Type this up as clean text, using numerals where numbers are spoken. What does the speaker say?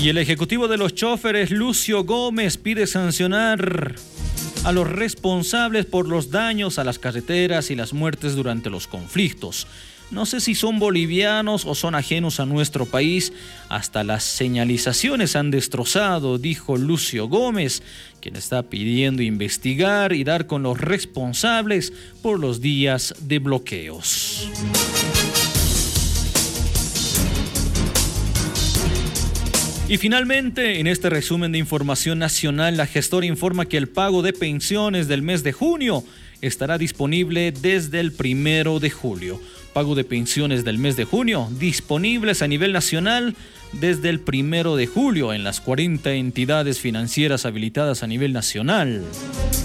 Y el ejecutivo de los chóferes, Lucio Gómez, pide sancionar a los responsables por los daños a las carreteras y las muertes durante los conflictos. No sé si son bolivianos o son ajenos a nuestro país. Hasta las señalizaciones han destrozado, dijo Lucio Gómez, quien está pidiendo investigar y dar con los responsables por los días de bloqueos. Y finalmente, en este resumen de información nacional, la gestora informa que el pago de pensiones del mes de junio estará disponible desde el 1 de julio. Pago de pensiones del mes de junio disponibles a nivel nacional desde el 1 de julio en las 40 entidades financieras habilitadas a nivel nacional.